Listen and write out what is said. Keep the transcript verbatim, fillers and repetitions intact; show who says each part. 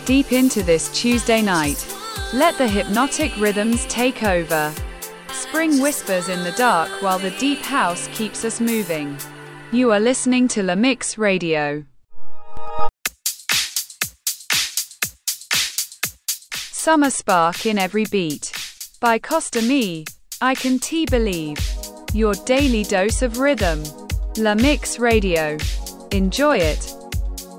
Speaker 1: deep into this Tuesday night. Let the hypnotic rhythms take over. Spring whispers in the dark while the deep house keeps us moving. You are listening to La Mix Radio. Summer spark in every beat. By Costa Me, I Can T Believe. Your daily dose of rhythm. La Mix Radio. Enjoy it.